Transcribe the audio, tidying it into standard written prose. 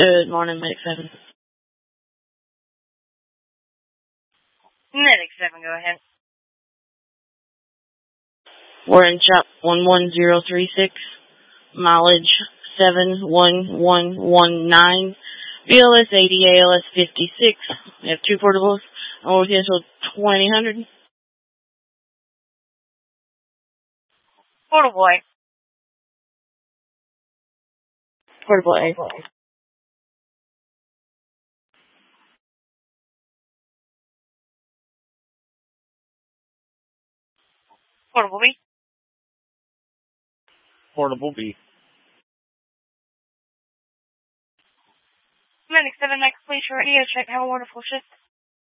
Good morning, Medic 7. Medic 7, go ahead. We're in shop 11036, mileage 71119, BLS 80, ALS 56. We have 2 portables, and we'll cancel 2000. Portable A. Portable A. Portable B. Portable B. Medic 7, that completes your radio check. Have a wonderful shift.